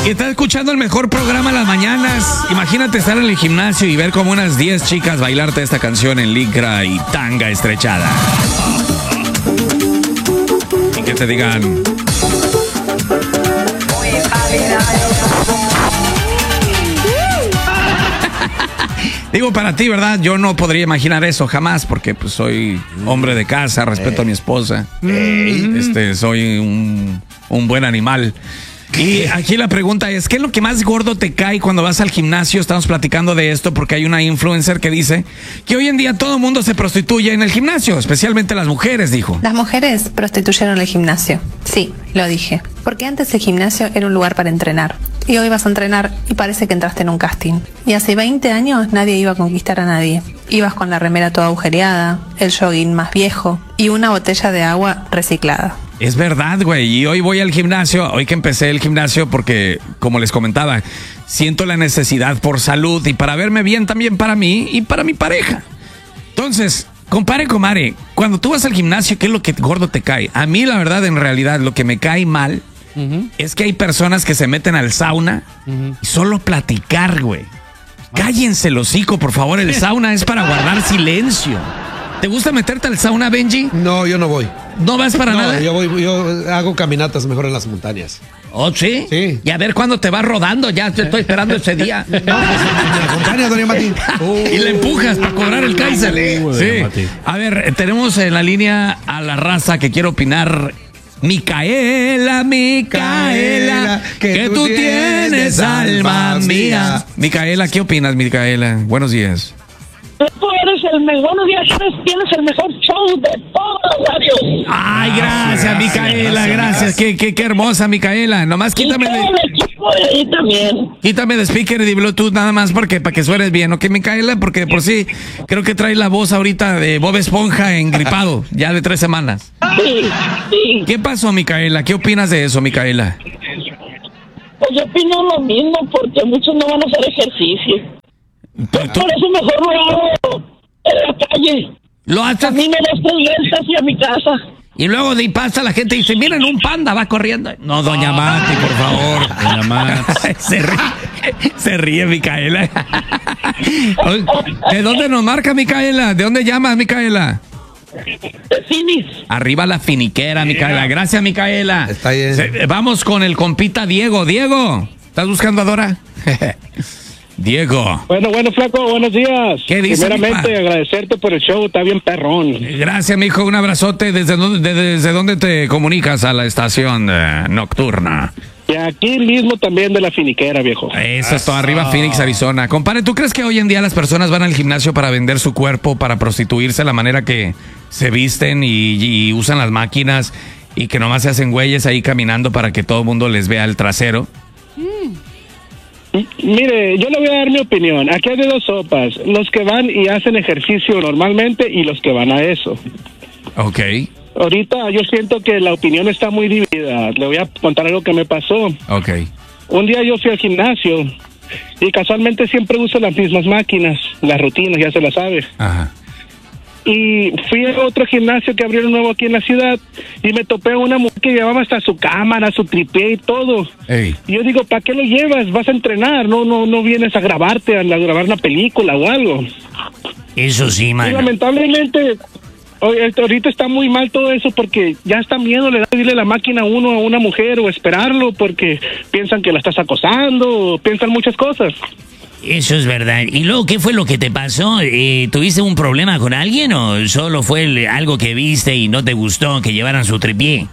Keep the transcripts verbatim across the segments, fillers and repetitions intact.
Y estás escuchando el mejor programa en las mañanas. Imagínate estar en el gimnasio y ver como unas diez chicas bailarte esta canción en licra y tanga estrechada. Y que te digan... Digo, para ti, ¿verdad? Yo no podría imaginar eso jamás, porque pues soy hombre de casa, respeto a mi esposa. Este, soy un, un buen animal. Y aquí la pregunta es, ¿qué es lo que más gordo te cae cuando vas al gimnasio? Estamos platicando de esto porque hay una influencer que dice que hoy en día todo el mundo se prostituye en el gimnasio, especialmente las mujeres, dijo. Las mujeres prostituyeron el gimnasio. Sí, lo dije. Porque antes el gimnasio era un lugar para entrenar. Y hoy vas a entrenar y parece que entraste en un casting. Y hace veinte años nadie iba a conquistar a nadie. Ibas con la remera toda agujereada, el jogging más viejo y una botella de agua reciclada. Es verdad, güey, y hoy voy al gimnasio, hoy que empecé el gimnasio porque, como les comentaba, siento la necesidad por salud y para verme bien también para mí y para mi pareja. Entonces, compare, comare, cuando tú vas al gimnasio, ¿qué es lo que gordo te cae? A mí, la verdad, en realidad, lo que me cae mal uh-huh. es que hay personas que se meten al sauna uh-huh. y solo platicar, güey. Cállense el hocico, por favor, el sauna es para guardar silencio. ¿Te gusta meterte al sauna, Benji? No, yo no voy. ¿No vas para no, nada? Yo voy, yo hago caminatas mejor en las montañas. ¿Oh, sí? Sí. Y a ver cuándo te vas rodando, ya te estoy esperando ese día. No, pues en las montañas, doña Mati. Oh. Y le empujas para cobrar el Kaiser. Sí. A ver, tenemos en la línea a la raza que quiere opinar. Micaela, Micaela, que, que tú tienes, tienes alma mía. Micaela, ¿qué opinas, Micaela? Buenos días. Tú eres el mejor, tienes el mejor show de todos los radios. Ay, gracias, gracias Micaela, gracias. gracias. Qué, qué, qué hermosa, Micaela. Nomás quítame de... Y también. Quítame de speaker y de Bluetooth nada más porque para que suenes bien, ¿ok, Micaela? Porque de por sí creo que trae la voz ahorita de Bob Esponja engripado, ya de tres semanas. Sí, sí. ¿Qué pasó, Micaela? ¿Qué opinas de eso, Micaela? Pues yo opino lo mismo porque muchos no van a hacer ejercicio. Por eso mejor lo hago en la calle. Lo haces. Camino las tres vueltas hacia mi casa. Y luego de ahí pasa la gente y dice, miren, un panda va corriendo. No, doña Mati, por favor. Doña Mati. se ríe, se ríe Micaela. ¿De dónde nos marca, Micaela? ¿De dónde llamas, Micaela? De Finis. Arriba la finiquera, Micaela. Gracias, Micaela. Está bien. Se, vamos con el compita Diego. Diego, ¿estás buscando a Dora? Diego. Bueno, bueno, flaco, buenos días. ¿Qué dices? Primeramente, agradecerte por el show, está bien perrón. Gracias, mijo, un abrazote. ¿Desde dónde, desde dónde te comunicas a la estación eh, nocturna? Y aquí mismo también de la finiquera, viejo. Eso es todo, arriba Phoenix, Arizona. Compadre, ¿tú crees que hoy en día las personas van al gimnasio para vender su cuerpo, para prostituirse, la manera que se visten y, y usan las máquinas y que nomás se hacen güeyes ahí caminando para que todo el mundo les vea el trasero? Mm. Mire, yo le voy a dar mi opinión. Aquí hay de dos sopas. Los que van y hacen ejercicio normalmente y los que van a eso. Ok. Ahorita yo siento que la opinión está muy dividida. Le voy a contar algo que me pasó. Ok. Un día yo fui al gimnasio y casualmente siempre uso las mismas máquinas, las rutinas, ya se las sabe. Ajá. Y fui a otro gimnasio que abrieron nuevo aquí en la ciudad y me topé a una mujer que llevaba hasta su cámara, su tripié y todo. Ey. Y yo digo, ¿para qué lo llevas? Vas a entrenar, no no no vienes a grabarte, a grabar una película o algo. Eso sí, man. Y lamentablemente, ahorita está muy mal todo eso porque ya está miedo le da a darle la máquina a uno a una mujer o esperarlo porque piensan que la estás acosando o piensan muchas cosas. Eso es verdad. ¿Y luego qué fue lo que te pasó? Eh, ¿Tuviste un problema con alguien o solo fue el, algo que viste y no te gustó que llevaran su tripié?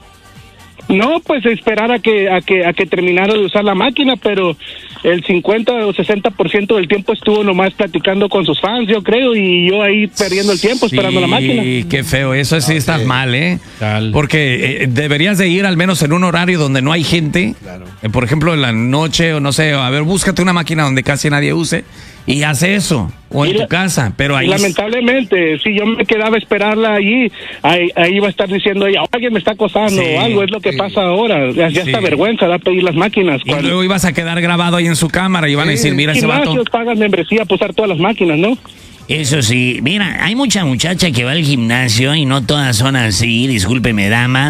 No, pues esperar a que a que a que terminara de usar la máquina, pero el cincuenta o sesenta por ciento del tiempo estuvo nomás platicando con sus fans, yo creo, y yo ahí perdiendo el tiempo esperando sí, la máquina. Sí, qué feo, eso sí okay. Estás mal, ¿eh? Tal. Porque eh, deberías de ir al menos en un horario donde no hay gente, claro. eh, por ejemplo en la noche o no sé, a ver, búscate una máquina donde casi nadie use y haz eso, o en y tu la, casa, pero ahí... Lamentablemente, si yo me quedaba a esperarla allí, ahí, ahí iba a estar diciendo ella, alguien me está acosando sí, o algo, es lo que sí. pasa ahora, ya, ya sí. está vergüenza, da a pedir las máquinas. Y cuando... luego ibas a quedar grabado ahí en su cámara y van sí. a decir, mira ese vato... Gimnasios pagan membresía por usar todas las máquinas, ¿no? Eso sí, mira, hay mucha muchacha que va al gimnasio y no todas son así, discúlpeme damas,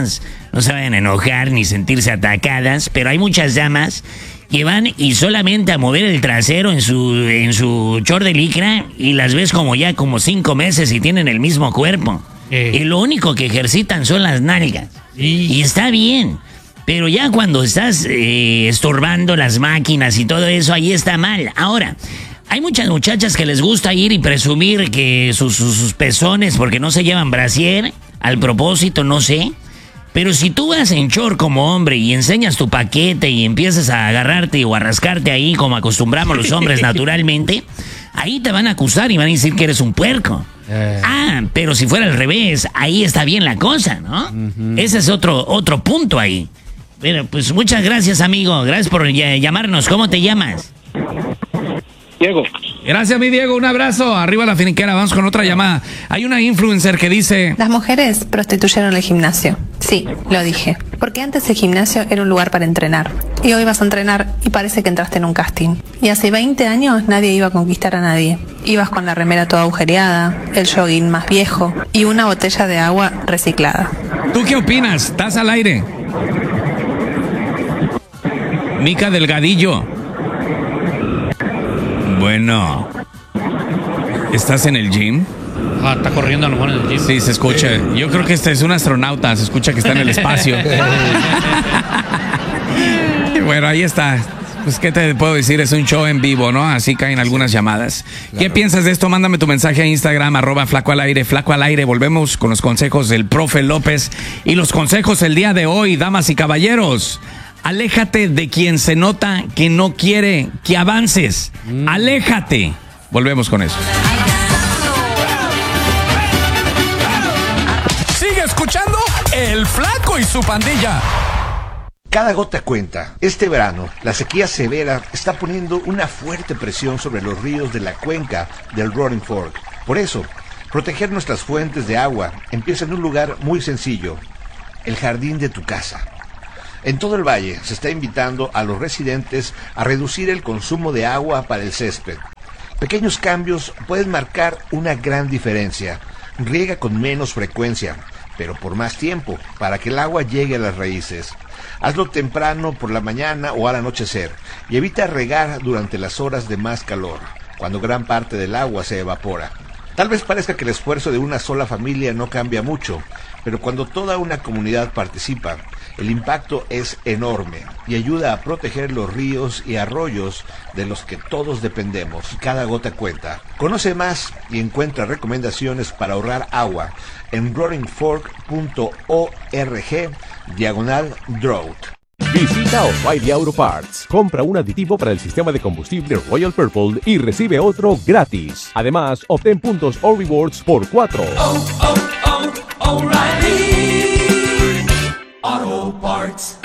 no se vayan a enojar ni sentirse atacadas, pero hay muchas damas que van y solamente a mover el trasero en su en su short de licra y las ves como ya como cinco meses y tienen el mismo cuerpo. Eh. Y lo único que ejercitan son las nalgas. Sí. Y está bien, pero ya cuando estás eh, estorbando las máquinas y todo eso, ahí está mal. Ahora, hay muchas muchachas que les gusta ir y presumir que sus, sus, sus pezones porque no se llevan brasier, al propósito, no sé. Pero si tú vas en short como hombre y enseñas tu paquete y empiezas a agarrarte o a rascarte ahí como acostumbramos los hombres naturalmente, ahí te van a acusar y van a decir que eres un puerco. Eh. Ah, pero si fuera al revés, ahí está bien la cosa, ¿no? Uh-huh. Ese es otro, otro punto ahí. Pero pues muchas gracias, amigo. Gracias por llamarnos. ¿Cómo te llamas? Diego. Gracias, mi Diego. Un abrazo. Arriba la finiquera. Vamos con otra llamada. Hay una influencer que dice... Las mujeres prostituyeron el gimnasio. Sí, lo dije. Porque antes el gimnasio era un lugar para entrenar. Y hoy vas a entrenar y parece que entraste en un casting. Y hace veinte años nadie iba a conquistar a nadie. Ibas con la remera toda agujereada, el jogging más viejo y una botella de agua reciclada. ¿Tú qué opinas? ¿Estás al aire? Mica Delgadillo. Bueno, ¿estás en el gym? Ah, está corriendo a lo mejor en el gym. Sí, se escucha. Yo creo que este es un astronauta, se escucha que está en el espacio. Bueno, ahí está. Pues, ¿qué te puedo decir? Es un show en vivo, ¿no? Así caen algunas llamadas. Claro. ¿Qué piensas de esto? Mándame tu mensaje a Instagram, arroba Flaco al Aire, Flaco al Aire. Volvemos con los consejos del profe López y los consejos el día de hoy, damas y caballeros. Aléjate de quien se nota que no quiere que avances. Mm. Aléjate. Volvemos con eso. Sigue escuchando El Flaco y su pandilla. Cada gota cuenta. Este verano, la sequía severa está poniendo una fuerte presión sobre los ríos de la cuenca del Roaring Fork. Por eso, proteger nuestras fuentes de agua empieza en un lugar muy sencillo: el jardín de tu casa. En todo el valle se está invitando a los residentes a reducir el consumo de agua para el césped. Pequeños cambios pueden marcar una gran diferencia. Riega con menos frecuencia, pero por más tiempo, para que el agua llegue a las raíces. Hazlo temprano por la mañana o al anochecer y evita regar durante las horas de más calor, cuando gran parte del agua se evapora. Tal vez parezca que el esfuerzo de una sola familia no cambia mucho, pero cuando toda una comunidad participa, el impacto es enorme y ayuda a proteger los ríos y arroyos de los que todos dependemos. Cada gota cuenta. Conoce más y encuentra recomendaciones para ahorrar agua en roaring fork punto org diagonal drought. Visita O'Reilly Auto Parts. Compra un aditivo para el sistema de combustible Royal Purple y recibe otro gratis. Además, obtén puntos o rewards por cuatro. Oh, oh, oh, O'Reilly Auto Parts.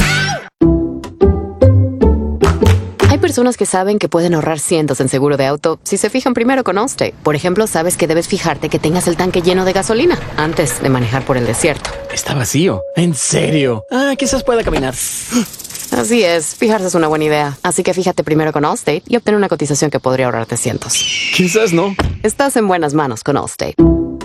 Hay personas que saben que pueden ahorrar cientos en seguro de auto si se fijan primero con Allstate. Por ejemplo, sabes que debes fijarte que tengas el tanque lleno de gasolina antes de manejar por el desierto. Está vacío. ¿En serio? Ah, quizás pueda caminar. Así es, fijarse es una buena idea. Así que fíjate primero con Allstate y obtén una cotización que podría ahorrarte cientos. Quizás no. Estás en buenas manos con Allstate.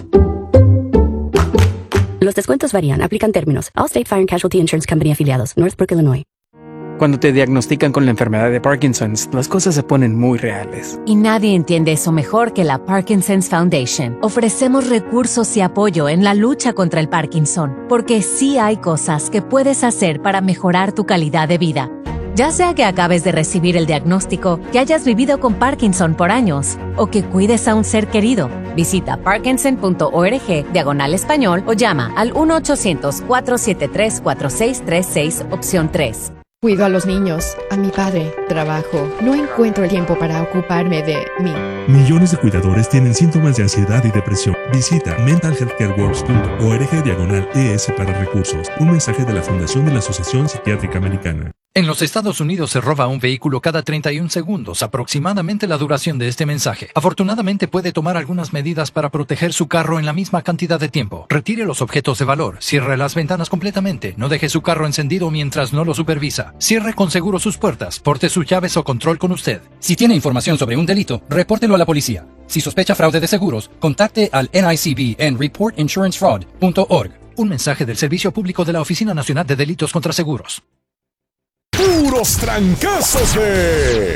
Los descuentos varían. Aplican términos. Allstate Fire and Casualty Insurance Company afiliados. Northbrook, Illinois. Cuando te diagnostican con la enfermedad de Parkinson's, las cosas se ponen muy reales. Y nadie entiende eso mejor que la Parkinson's Foundation. Ofrecemos recursos y apoyo en la lucha contra el Parkinson, porque sí hay cosas que puedes hacer para mejorar tu calidad de vida. Ya sea que acabes de recibir el diagnóstico, que hayas vivido con Parkinson por años, o que cuides a un ser querido, visita parkinson punto org diagonal español o llama al uno ochocientos, cuatro siete tres, cuatro seis tres seis, opción tres. Cuido a los niños, a mi padre, trabajo. No encuentro el tiempo para ocuparme de mí. Millones de cuidadores tienen síntomas de ansiedad y depresión. Visita mental health care works punto org diagonal E S para recursos. Un mensaje de la Fundación de la Asociación Psiquiátrica Americana. En los Estados Unidos se roba un vehículo cada treinta y un segundos, aproximadamente la duración de este mensaje. Afortunadamente puede tomar algunas medidas para proteger su carro en la misma cantidad de tiempo. Retire los objetos de valor, cierre las ventanas completamente, no deje su carro encendido mientras no lo supervisa. Cierre con seguro sus puertas, porte sus llaves o control con usted. Si tiene información sobre un delito, repórtelo a la policía. Si sospecha fraude de seguros, contacte al N I C B en report insurance fraud punto org. Un mensaje del Servicio Público de la Oficina Nacional de Delitos contra Seguros. Puros trancazos de